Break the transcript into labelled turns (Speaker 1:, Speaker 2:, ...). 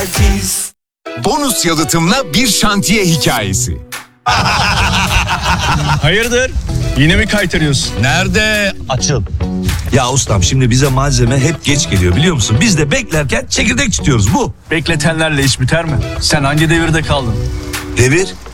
Speaker 1: Nergis.
Speaker 2: Bonus yalıtımla bir şantiye hikayesi.
Speaker 3: Hayırdır? Yine mi kaytarıyorsun?
Speaker 4: Nerede?
Speaker 5: Açıl. Ya ustam şimdi bize malzeme hep geç geliyor biliyor musun? Biz de beklerken çekirdek tutuyoruz bu.
Speaker 3: Bekletenlerle iş biter mi? Sen hangi devirde kaldın?
Speaker 5: Devir?